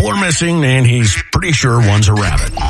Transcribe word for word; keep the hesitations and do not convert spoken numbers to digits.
are missing, and he's pretty sure one's a rabbit.